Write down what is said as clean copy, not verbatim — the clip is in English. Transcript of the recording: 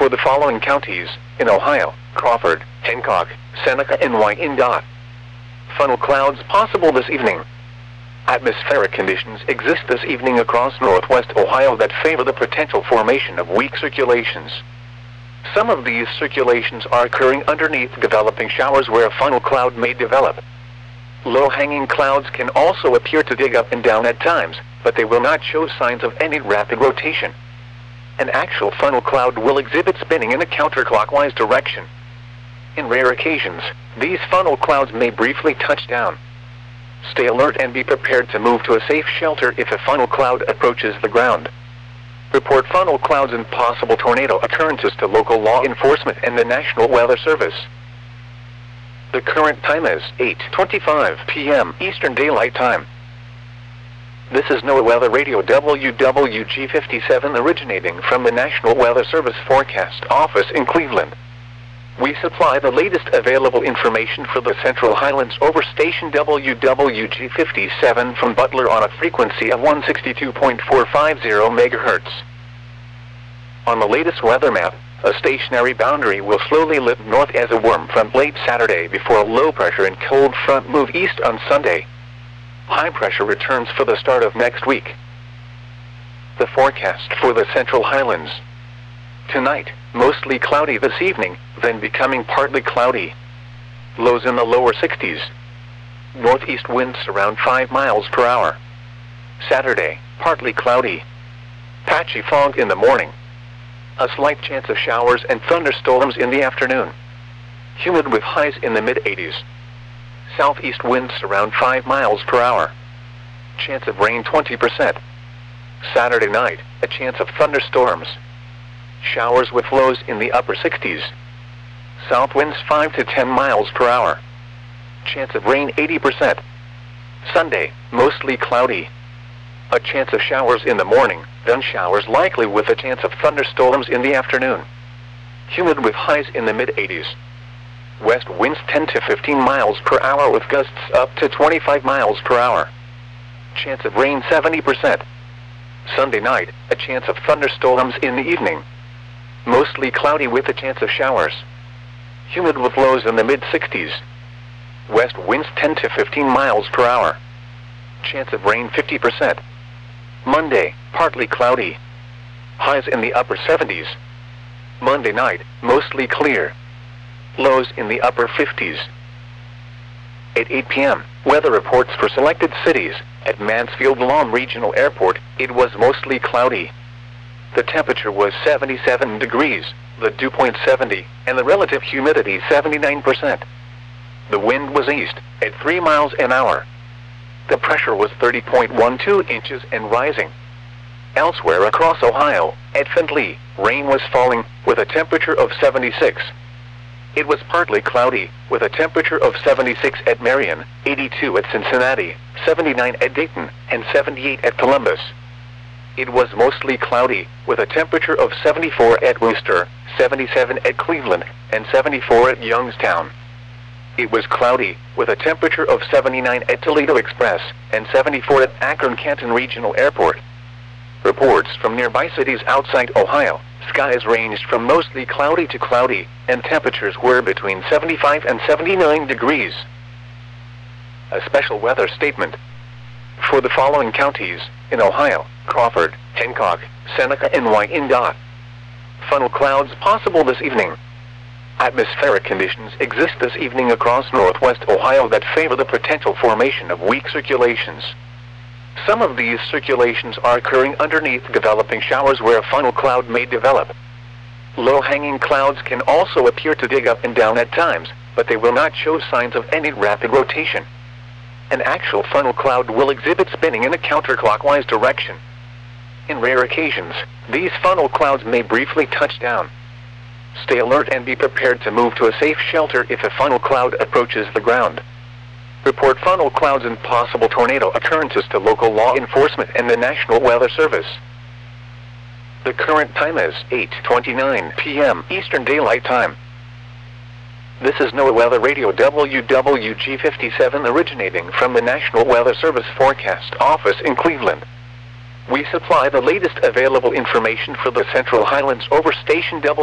for the following counties in Ohio: Crawford, Hancock, Seneca, and Wyandotte. Funnel clouds possible this evening. Atmospheric conditions exist this evening across northwest Ohio that favor the potential formation of weak circulations. Some of these circulations are occurring underneath developing showers where a funnel cloud may develop. Low-hanging clouds can also appear to dig up and down at times, but they will not show signs of any rapid rotation. An actual funnel cloud will exhibit spinning in a counterclockwise direction. In rare occasions, these funnel clouds may briefly touch down. Stay alert and be prepared to move to a safe shelter if a funnel cloud approaches the ground. Report funnel clouds and possible tornado occurrences to local law enforcement and the National Weather Service. The current time is 8:25 p.m. Eastern Daylight Time. This is NOAA Weather Radio WWG57 originating from the National Weather Service Forecast Office in Cleveland. We supply the latest available information for the Central Highlands over station WWG57 from Butler on a frequency of 162.450 MHz. On the latest weather map, a stationary boundary will slowly lift north as a warm front late Saturday before a low pressure and cold front move east on Sunday. High pressure returns for the start of next week. The forecast for the Central Highlands. Tonight, mostly cloudy this evening, then becoming partly cloudy. Lows in the lower 60s. Northeast winds around 5 miles per hour. Saturday, partly cloudy. Patchy fog in the morning. A slight chance of showers and thunderstorms in the afternoon. Humid with highs in the mid-80s. Southeast winds around 5 miles per hour. Chance of rain 20%. Saturday night, a chance of thunderstorms. Showers with lows in the upper 60s. South winds 5 to 10 miles per hour. Chance of rain 80%. Sunday, mostly cloudy. A chance of showers in the morning, then showers likely with a chance of thunderstorms in the afternoon. Humid with highs in the mid-80s. West winds 10 to 15 miles per hour with gusts up to 25 miles per hour. Chance of rain 70%. Sunday night, a chance of thunderstorms in the evening. Mostly cloudy with a chance of showers. Humid with lows in the mid-60s. West winds 10 to 15 miles per hour. Chance of rain 50%. Monday, partly cloudy. Highs in the upper 70s. Monday night, mostly clear. Lows in the upper 50s. At 8 p.m., weather reports for selected cities. At Mansfield Lawn Regional Airport, it was mostly cloudy. The temperature was 77 degrees, the dew point 70, and the relative humidity 79%. The wind was east, at 3 miles an hour. The pressure was 30.12 inches and rising. Elsewhere across Ohio, at Findlay, rain was falling, with a temperature of 76. It was partly cloudy, with a temperature of 76 at Marion, 82 at Cincinnati, 79 at Dayton, and 78 at Columbus. It was mostly cloudy, with a temperature of 74 at Worcester, 77 at Cleveland, and 74 at Youngstown. It was cloudy, with a temperature of 79 at Toledo Express, and 74 at Akron-Canton Regional Airport. Reports from nearby cities outside Ohio, skies ranged from mostly cloudy to cloudy, and temperatures were between 75 and 79 degrees. A special weather statement. For the following counties, in Ohio: Crawford, Hancock, Seneca, and Wyandotte. Funnel clouds possible this evening. Atmospheric conditions exist this evening across northwest Ohio that favor the potential formation of weak circulations. Some of these circulations are occurring underneath developing showers where a funnel cloud may develop. Low-hanging clouds can also appear to dig up and down at times, but they will not show signs of any rapid rotation. An actual funnel cloud will exhibit spinning in a counterclockwise direction. In rare occasions, these funnel clouds may briefly touch down. Stay alert and be prepared to move to a safe shelter if a funnel cloud approaches the ground. Report funnel clouds and possible tornado occurrences to local law enforcement and the National Weather Service. The current time is 8:29 p.m. Eastern Daylight Time. This is NOAA Weather Radio WWG57 originating from the National Weather Service Forecast Office in Cleveland. We supply the latest available information for the Central Highlands over station